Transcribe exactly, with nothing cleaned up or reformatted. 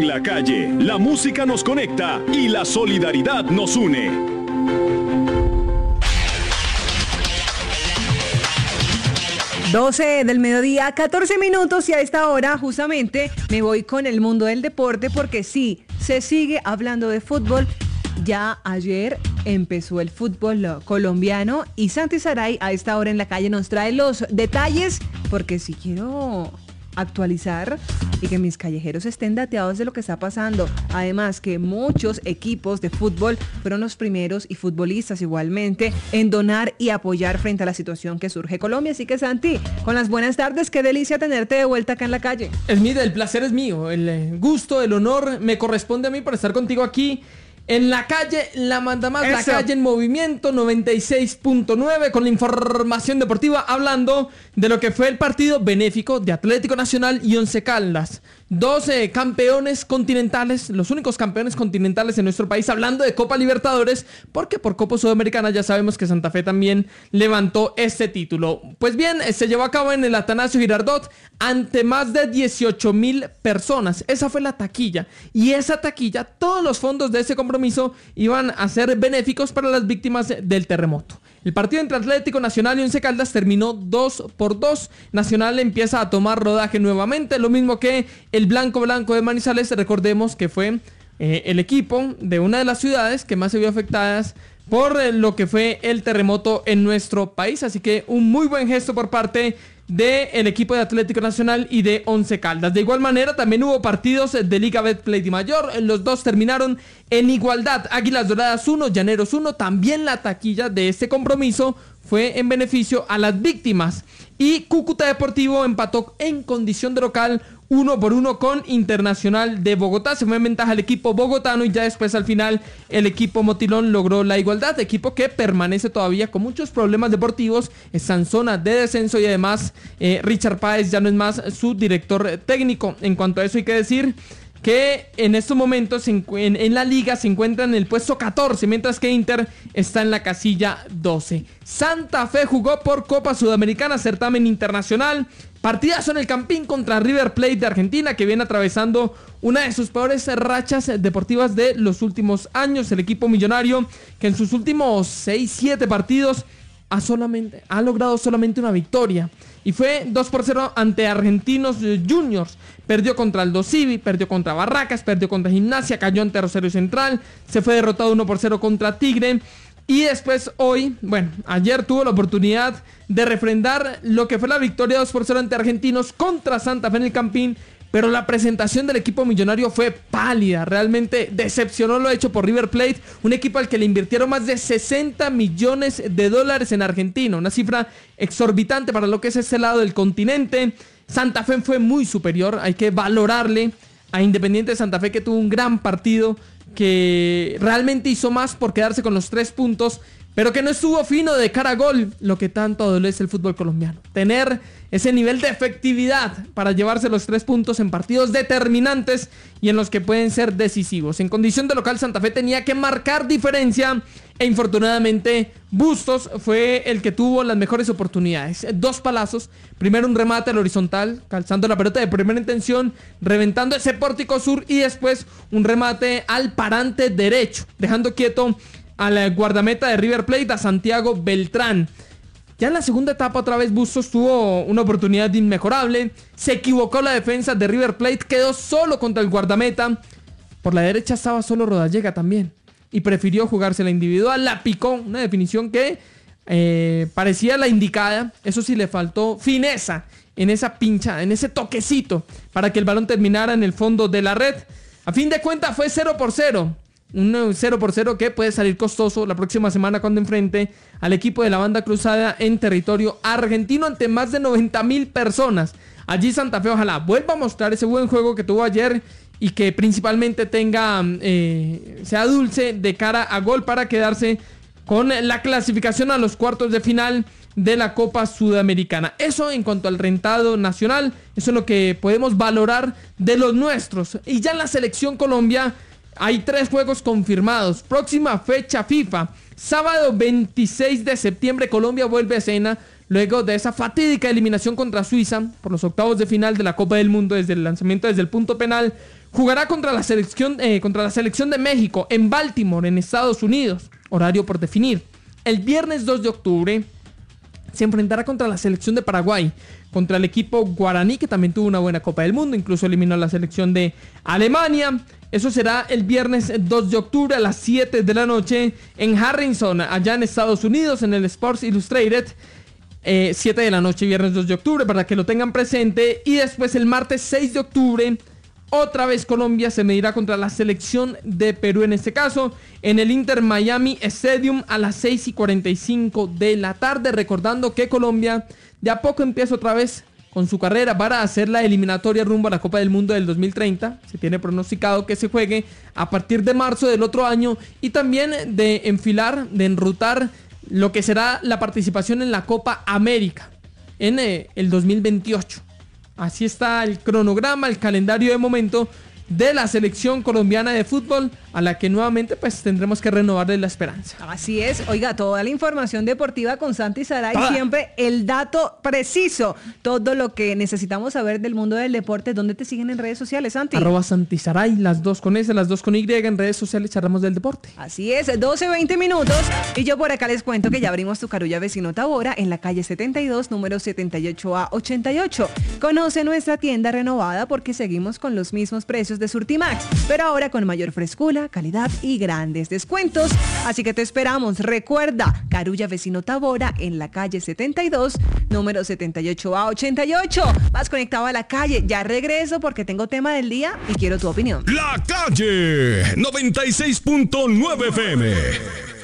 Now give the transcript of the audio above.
En la calle, la música nos conecta y la solidaridad nos une. doce del mediodía, catorce minutos, y a esta hora justamente me voy con el mundo del deporte porque sí, se sigue hablando de fútbol. Ya ayer empezó el fútbol colombiano y Santi Saray a esta hora en la calle nos trae los detalles, porque si quiero actualizar y que mis callejeros estén dateados de lo que está pasando. Además que muchos equipos de fútbol fueron los primeros, y futbolistas igualmente, en donar y apoyar frente a la situación que surge Colombia. Así que Santi, con las buenas tardes, qué delicia tenerte de vuelta acá en la calle. Esmida, el placer es mío, el gusto, el honor me corresponde a mí por estar contigo aquí en la calle, la manda más, la calle en movimiento, noventa y seis punto nueve, con la información deportiva, hablando de lo que fue el partido benéfico de Atlético Nacional y Once Caldas. doce campeones continentales, los únicos campeones continentales en nuestro país, hablando de Copa Libertadores, porque por Copa Sudamericana ya sabemos que Santa Fe también levantó este título. Pues bien, se llevó a cabo en el Atanasio Girardot ante más de dieciocho mil personas. Esa fue la taquilla, y esa taquilla, todos los fondos de ese compromiso iban a ser benéficos para las víctimas del terremoto. El partido entre Atlético Nacional y Once Caldas terminó dos por dos. Nacional empieza a tomar rodaje nuevamente, lo mismo que el Blanco Blanco de Manizales. Recordemos que fue eh, el equipo de una de las ciudades que más se vio afectadas por eh, lo que fue el terremoto en nuestro país. Así que un muy buen gesto por parte del equipo de Atlético Nacional y de Once Caldas. De igual manera, también hubo partidos de Liga Betplay Di Mayor. Los dos terminaron en igualdad. Águilas Doradas uno, Llaneros uno. También la taquilla de este compromiso fue en beneficio a las víctimas. Y Cúcuta Deportivo empató en condición de local uno por uno con Internacional de Bogotá. Se fue en ventaja el equipo bogotano, y ya después al final el equipo motilón logró la igualdad. Equipo que permanece todavía con muchos problemas deportivos, está en zona de descenso, y además eh, Richard Páez ya no es más su director técnico. En cuanto a eso hay que decir que en estos momentos en, en, en la liga se encuentra en el puesto catorce, mientras que Inter está en la casilla doce. Santa Fe jugó por Copa Sudamericana, certamen internacional. Partidazo en el Campín contra River Plate de Argentina, que viene atravesando una de sus peores rachas deportivas de los últimos años. El equipo millonario, que en sus últimos seis siete partidos ha, solamente, ha logrado solamente una victoria, y fue dos por cero ante Argentinos Juniors. Perdió contra Aldo Civi, perdió contra Barracas, perdió contra Gimnasia, cayó ante Rosario Central, se fue derrotado uno por cero contra Tigre. Y después hoy, bueno, ayer tuvo la oportunidad de refrendar lo que fue la victoria dos por cero ante Argentinos contra Santa Fe en el Campín, pero la presentación del equipo millonario fue pálida. Realmente decepcionó lo hecho por River Plate, un equipo al que le invirtieron más de sesenta millones de dólares en Argentina, una cifra exorbitante para lo que es ese lado del continente. Santa Fe fue muy superior, hay que valorarle a Independiente de Santa Fe, que tuvo un gran partido, que realmente hizo más por quedarse con los tres puntos, pero que no estuvo fino de cara a gol, lo que tanto adolece el fútbol colombiano. Tener ese nivel de efectividad para llevarse los tres puntos en partidos determinantes y en los que pueden ser decisivos. En condición de local, Santa Fe tenía que marcar diferencia, e infortunadamente Bustos fue el que tuvo las mejores oportunidades. Dos palazos, primero un remate al horizontal, calzando la pelota de primera intención, reventando ese pórtico sur, y después un remate al parante derecho, dejando quieto al guardameta de River Plate, a Santiago Beltrán. Ya en la segunda etapa otra vez Bustos tuvo una oportunidad inmejorable, se equivocó la defensa de River Plate, quedó solo contra el guardameta. Por la derecha estaba solo Rodallega también, y prefirió jugarse la individual, la picó, una definición que eh, parecía la indicada. Eso sí, le faltó fineza en esa pincha, en ese toquecito, para que el balón terminara en el fondo de la red. A fin de cuentas fue cero por cero. Un cero por cero que puede salir costoso la próxima semana cuando enfrente al equipo de la banda cruzada en territorio argentino ante más de noventa mil personas. Allí Santa Fe ojalá vuelva a mostrar ese buen juego que tuvo ayer, y que principalmente tenga eh, sea dulce de cara a gol para quedarse con la clasificación a los cuartos de final de la Copa Sudamericana. Eso en cuanto al rentado nacional, eso es lo que podemos valorar de los nuestros. Y ya en la selección Colombia hay tres juegos confirmados. Próxima fecha FIFA, sábado veintiséis de septiembre, Colombia vuelve a escena luego de esa fatídica eliminación contra Suiza por los octavos de final de la Copa del Mundo, desde el lanzamiento desde el punto penal jugará contra la selección, eh, contra la selección de México en Baltimore, en Estados Unidos. Horario por definir. El viernes dos de octubre se enfrentará contra la selección de Paraguay, contra el equipo guaraní, que también tuvo una buena Copa del Mundo, incluso eliminó a la selección de Alemania. Eso será el viernes dos de octubre a las siete de la noche en Harrison, allá en Estados Unidos, en el Sports Illustrated. Eh, siete de la noche, viernes dos de octubre, para que lo tengan presente. Y después el martes seis de octubre, otra vez Colombia se medirá contra la selección de Perú, en este caso, en el Inter Miami Stadium a las seis y cuarenta y cinco de la tarde. Recordando que Colombia de a poco empieza otra vez con su carrera para hacer la eliminatoria rumbo a la Copa del Mundo del dos mil treinta. Se tiene pronosticado que se juegue a partir de marzo del otro año, y también de enfilar, de enrutar lo que será la participación en la Copa América en eh, el dos mil veintiocho. Así está el cronograma, el calendario de momento de la selección colombiana de fútbol, a la que nuevamente pues tendremos que renovarle la esperanza. Así es, oiga, toda la información deportiva con Santi Saray, Toda. siempre el dato preciso, todo lo que necesitamos saber del mundo del deporte. ¿Dónde te siguen en redes sociales, Santi? Arroba Santi Saray, las dos con S, las dos con Y, en redes sociales charlamos del deporte. Así es, doce, veinte minutos, y yo por acá les cuento que ya abrimos tu Carulla Vecino Tabora en la calle setenta y dos, número setenta y ocho A ochenta y ocho. Conoce nuestra tienda renovada porque seguimos con los mismos precios de Surtimax, pero ahora con mayor frescura, calidad y grandes descuentos. Así que te esperamos. Recuerda, Carulla Vecino Tabora en la calle setenta y dos, número setenta y ocho A ochenta y ocho. Vas conectado a la calle. Ya regreso porque tengo tema del día y quiero tu opinión. La Calle noventa y seis punto nueve F M.